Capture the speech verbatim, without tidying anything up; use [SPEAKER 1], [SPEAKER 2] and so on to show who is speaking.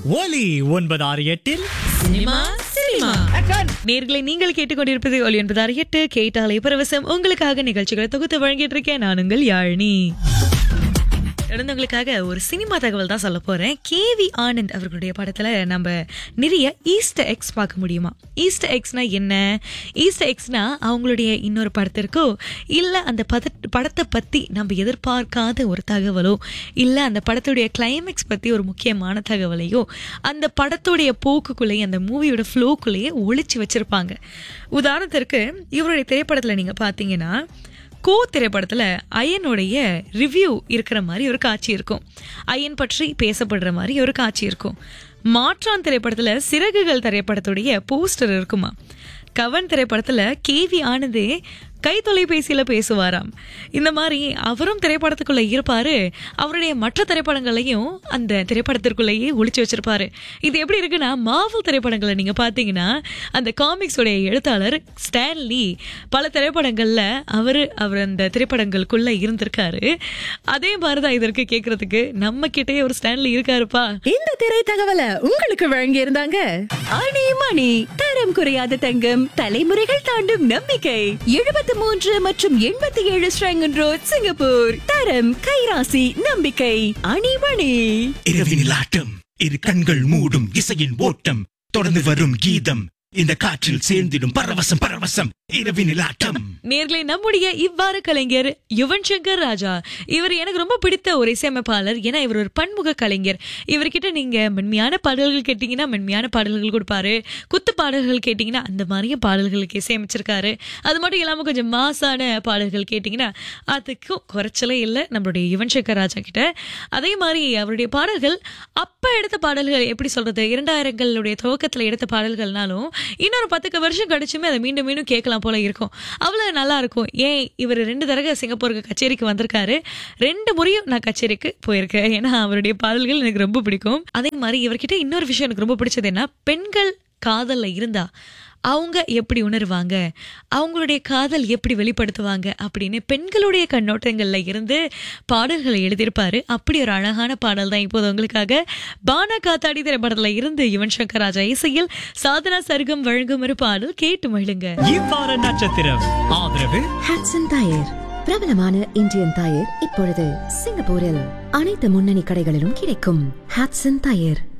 [SPEAKER 1] ஒலி ஒன்பது ஆறு எட்டில்
[SPEAKER 2] சினிமா சினிமா நேர்களை நீங்கள் கேட்டுக்கொண்டிருப்பது ஒலி ஒன்பது ஆறு எட்டு கேட்டாலே பரவசம். உங்களுக்காக நிகழ்ச்சிகளை தொகுத்து வழங்கிட்டு இருக்கேன் நான் உங்கள் யாழினி. உங்களுக்காக ஒரு சினிமா தகவல் தான் சொல்ல போறேன். கே வி ஆனந்த் அவர்களுடைய படத்துல நம்ம நிறைய ஈஸ்டர் எக்ஸ் பார்க்க முடியுமா? ஈஸ்டர் எக்ஸ்னா என்ன? ஈஸ்டர் எக்ஸ்னா அவங்களுடைய இன்னொரு படத்திற்கோ இல்ல அந்த பத படத்தை பத்தி நம்ம எதிர்பார்க்காத ஒரு தகவலோ இல்ல அந்த படத்துடைய கிளைமேக்ஸ் பத்தி ஒரு முக்கியமான தகவலையோ அந்த படத்துடைய போக்குக்குள்ளேயே அந்த மூவியோட ஃப்ளோக்குள்ளேயே ஒளிச்சு வச்சிருப்பாங்க. உதாரணத்திற்கு இவருடைய திரைப்படத்துல நீங்க பாத்தீங்கன்னா கோ திரைப்படத்துல அயனுடைய ரிவ்யூ இருக்கிற மாதிரி ஒரு காட்சி இருக்கும். அயன் பற்றி பேசப்படுற மாதிரி ஒரு காட்சி இருக்கும். மாற்றான் திரைப்படத்துல சிறகுகள் திரைப்படத்துடைய போஸ்டர் இருக்குமா? கவன் திரைப்படத்துல கே வி ஆனந்தே கை தொலைபேசியில பேசுவாராம். இந்த மாதிரி அவரும் திரைப்படத்துக்குள்ள இருப்பாரு, அவருடைய மற்ற திரைப்படங்களையும் அந்த திரைப்படத்திற்குள்ளேயே ஒளிச்சு வச்சிருப்பாரு. இது எப்படி இருக்குன்னா, மார்வல் திரைப்படங்களை நீங்க பாத்தீங்கன்னா அந்த காமிக்ஸ் உடைய எழுத்தாளர் ஸ்டான்லி பல திரைப்படங்கள்ல அவரு அவர் அந்த திரைப்படங்களுக்குள்ள இருந்திருக்காரு. அதே மாதிரிதான் இதற்கு கேட்கறதுக்கு நம்ம கிட்டே ஒரு ஸ்டான்லி இருக்காருப்பா.
[SPEAKER 3] இந்த திரை தகவலை உங்களுக்கு வழங்கி இருந்தாங்க அணி மணி, தரம் குறையாத தங்கம், தலைமுறைகள் தாண்டும் நம்பிக்கை. எழுபத்தி மூன்று மற்றும் எண்பத்தி ஏழு ஸ்ரங்கன் ரோட், சிங்கப்பூர். தரம், கைராசி, நம்பிக்கை. அணிமணி.
[SPEAKER 4] இரவினில் ஆட்டம், இரு கண்கள் மூடும் இசையின் ஓட்டம், தொடர்ந்து வரும் கீதம், இந்த காற்றில் சேர்ந்திடும் பரவசம் பரவசம். இரவினில் ஆட்டம்.
[SPEAKER 2] நேர்களை நம்முடைய இவ்வாறு கலைஞர் யுவன் சங்கர் ராஜா, இவர் எனக்கு ரொம்ப பிடித்த ஒரு இசையமைப்பாளர். ஏன்னா இவர் ஒரு பன்முக கலைஞர். இவர்கிட்ட நீங்க மென்மையான பாடல்கள் கேட்டீங்கன்னா மென்மையான பாடல்கள் கொடுப்பாரு, குத்து பாடல்கள் கேட்டீங்கன்னா அந்த மாதிரியும் பாடல்களுக்கு இசையமைச்சிருக்காரு. அது மட்டும் இல்லாம கொஞ்சம் மாசான பாடல்கள் கேட்டீங்கன்னா அதுக்கும் குறைச்சலே இல்லை நம்மளுடைய யுவன் சங்கர் ராஜா கிட்ட. அதே மாதிரி அவருடைய பாடல்கள் அப்ப எடுத்த பாடல்கள் எப்படி சொல்றது, இரண்டாயிரங்களுடைய துவக்கத்துல எடுத்த பாடல்கள்னாலும் இன்னொரு பத்துக்கு வருஷம் கழிச்சுமே அதை மீண்டும் மீண்டும் கேட்கலாம் போல இருக்கும். அவ்வளவு நல்லா இருக்கும். ஏன் இவர் ரெண்டு தடவை சிங்கப்பூருக்கு கச்சேரிக்கு வந்திருக்காரு, ரெண்டு முறையும் நான் கச்சேரிக்கு போயிருக்கேன். ஏன்னா அவருடைய பாடல்கள் எனக்கு ரொம்ப பிடிக்கும். அதே மாதிரி இவர்கிட்ட இன்னொரு விஷயம் எனக்கு ரொம்ப பிடிச்சது என்ன, பெண்கள் காதல்ல இருந்தா அவங்க எப்படி உணர்வாங்க, அவங்களுடைய காதல் எப்படி வெளிப்படுத்துவாங்க அப்படின்னு பெண்களுடைய கண்ணோட்டங்கள்ல இருந்து பாடல்களை எழுதியிருப்பாரு. அப்படி ஒரு அழகான பாடல் தான் இப்போது உங்களுக்காக பானா காத்தாடி திரைப்படத்துல இருந்து யுவன் சங்கர் ராஜா இசையில் சாதனா சர்க்கம் வழங்கும் ஒரு பாடல் கேட்டு மகிழுங்க.
[SPEAKER 1] இவ்வாறு நட்சத்திரம் ஆதரவு
[SPEAKER 3] ஹட்சன் டயர், பிரபலமான இந்தியன் டயர். இப்பொழுது சிங்கப்பூரில் அனைத்து முன்னணி கடைகளிலும் கிடைக்கும். ஹட்சன் டயர்.